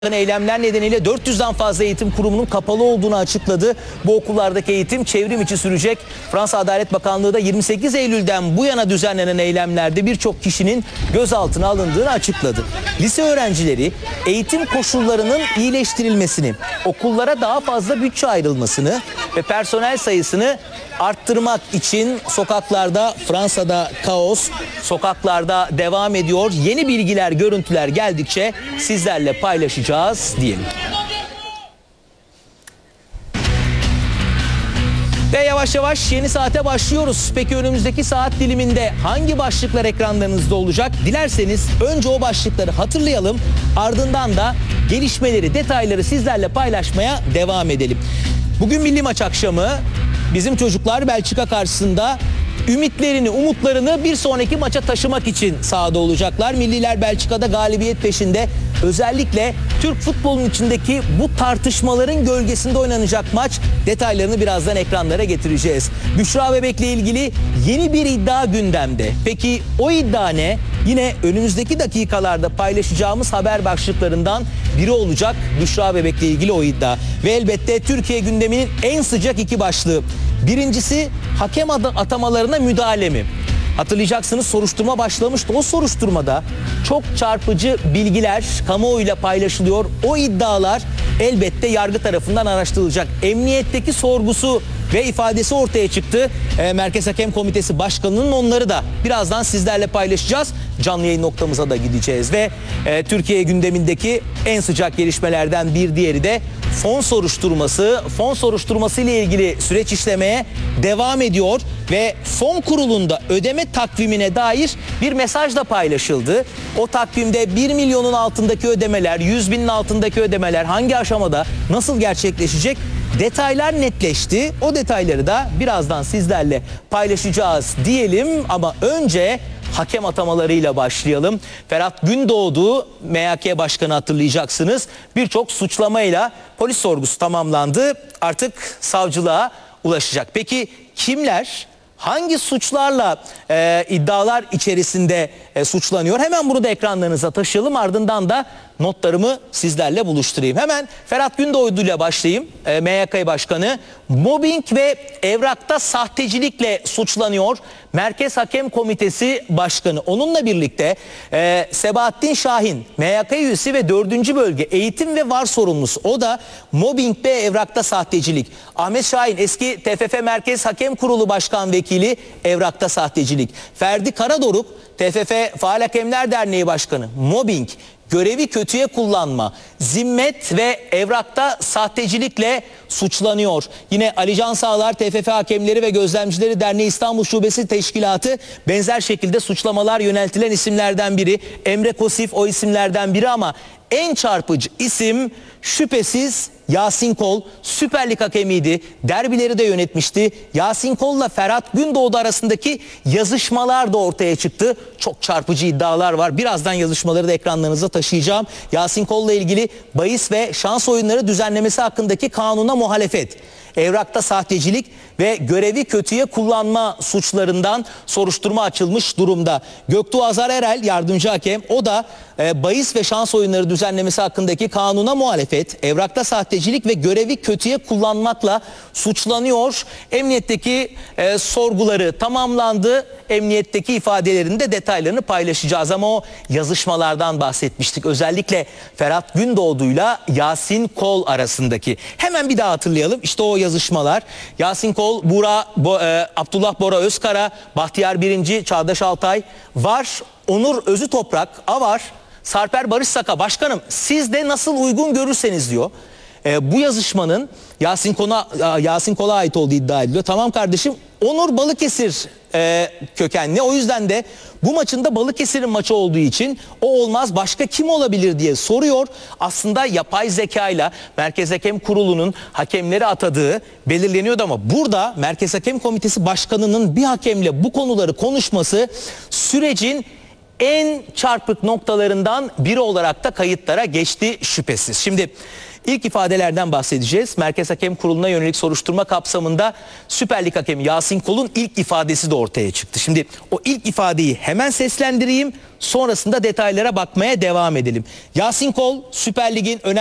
Eylemler nedeniyle 400'den fazla eğitim kurumunun kapalı olduğunu açıkladı. Bu okullardaki eğitim çevrim içi sürecek. Fransa Adalet Bakanlığı da 28 Eylül'den bu yana düzenlenen eylemlerde birçok kişinin gözaltına alındığını açıkladı. Lise öğrencileri eğitim koşullarının iyileştirilmesini, okullara daha fazla bütçe ayrılmasını ve personel sayısını arttırmak için sokaklarda, Fransa'da kaos, sokaklarda devam ediyor. Yeni bilgiler, görüntüler geldikçe sizlerle paylaşacağız diyelim. Ve yavaş yavaş yeni saate başlıyoruz. Peki önümüzdeki saat diliminde hangi başlıklar ekranlarınızda olacak? Dilerseniz önce o başlıkları hatırlayalım. Ardından da gelişmeleri, detayları sizlerle paylaşmaya devam edelim. Bugün milli maç akşamı. Bizim çocuklar Belçika karşısında ümitlerini, umutlarını bir sonraki maça taşımak için sahada olacaklar. Milliler Belçika'da galibiyet peşinde. Özellikle Türk futbolunun içindeki bu tartışmaların gölgesinde oynanacak maç. Detaylarını birazdan ekranlara getireceğiz. Büşra Bebek'le ilgili yeni bir iddia gündemde. Peki o iddia ne? Yine önümüzdeki dakikalarda paylaşacağımız haber başlıklarından biri olacak Büşra Bebek'le ilgili o iddia. Ve elbette Türkiye gündeminin en sıcak iki başlığı. Birincisi hakem atamalarına müdahale mi? Hatırlayacaksınız, soruşturma başlamıştı. O soruşturmada çok çarpıcı bilgiler kamuoyuyla paylaşılıyor. O iddialar elbette yargı tarafından araştırılacak. Emniyetteki sorgusu ve ifadesi ortaya çıktı. Merkez Hakem Komitesi Başkanı'nın, onları da birazdan sizlerle paylaşacağız. Canlı yayın noktamıza da gideceğiz ve Türkiye gündemindeki en sıcak gelişmelerden bir diğeri de fon soruşturması. Fon soruşturması ile ilgili süreç işlemeye devam ediyor ve fon kurulunda ödeme takvimine dair bir mesaj da paylaşıldı. O takvimde 1 milyonun altındaki ödemeler, 100 binin altındaki ödemeler hangi aşamada nasıl gerçekleşecek? Detaylar netleşti. O detayları da birazdan sizlerle paylaşacağız diyelim ama önce hakem atamalarıyla başlayalım. Ferhat Gündoğdu, MHK Başkanı, hatırlayacaksınız. Birçok suçlamayla polis sorgusu tamamlandı. Artık savcılığa ulaşacak. Peki kimler, hangi suçlarla iddialar içerisinde suçlanıyor? Hemen bunu da ekranlarınıza taşıyalım. Ardından da notlarımı sizlerle buluşturayım. Hemen Ferhat Gündoğdu ile başlayayım. MHK Başkanı mobbing ve evrakta sahtecilikle suçlanıyor. Merkez Hakem Komitesi Başkanı. Onunla birlikte Sebahattin Şahin, MHK üyesi ve 4. Bölge Eğitim ve VAR sorumlusu. O da mobbing ve evrakta sahtecilik. Ahmet Şahin, eski TFF Merkez Hakem Kurulu Başkan Vekili, evrakta sahtecilik. Ferdi Karadoruk, TFF Faal Hakemler Derneği Başkanı, mobbing, görevi kötüye kullanma, zimmet ve evrakta sahtecilikle suçlanıyor. Yine Ali Can Sağlar, TFF Hakemleri ve Gözlemcileri Derneği İstanbul Şubesi Teşkilatı, benzer şekilde suçlamalar yöneltilen isimlerden biri. Emre Kosif o isimlerden biri ama en çarpıcı isim şüphesiz Yasin Kol. Süper Lig hakemiydi. Derbileri de yönetmişti. Yasin Kol'la Ferhat Gündoğdu arasındaki yazışmalar da ortaya çıktı. Çok çarpıcı iddialar var. Birazdan yazışmaları da ekranlarınıza taşıyacağım. Yasin Kol'la ilgili bahis ve şans oyunları düzenlemesi hakkındaki kanuna muhalefet, evrakta sahtecilik ve görevi kötüye kullanma suçlarından soruşturma açılmış durumda. Göktuğ Azar Erel, yardımcı hakem, o da bahis ve şans oyunları düzenlemesi hakkındaki kanuna muhalefet, evrakta sahtecilik ve görevi kötüye kullanmakla suçlanıyor. Emniyetteki sorguları tamamlandı. Emniyetteki ifadelerinde detaylarını paylaşacağız ama o yazışmalardan bahsetmiştik. Özellikle Ferhat Gündoğdu'yla Yasin Kol arasındaki. Hemen bir daha hatırlayalım. İşte o yazışmalar. Yasin Kol, Abdullah Bora Özkara, Bahtiyar Birinci, Çağdaş Altay var. Onur Özü Toprak, Avar, Sarper Barış Saka. Başkanım, siz de nasıl uygun görürseniz diyor. Bu yazışmanın Yasin Kol'a ait olduğu iddia ediliyor. Tamam kardeşim, Onur Balıkesir kökenli. O yüzden de bu maçın da Balıkesir'in maçı olduğu için o olmaz, başka kim olabilir diye soruyor. Aslında yapay zekayla Merkez Hakem Kurulu'nun hakemleri atadığı belirleniyordu ama burada Merkez Hakem Komitesi Başkanı'nın bir hakemle bu konuları konuşması sürecin en çarpık noktalarından biri olarak da kayıtlara geçti şüphesiz. Şimdi ilk ifadelerden bahsedeceğiz. Merkez Hakem Kurulu'na yönelik soruşturma kapsamında Süper Lig hakemi Yasin Kol'un ilk ifadesi de ortaya çıktı. Şimdi o ilk ifadeyi hemen seslendireyim. Sonrasında detaylara bakmaya devam edelim. Yasin Kol, Süper Lig'in önemli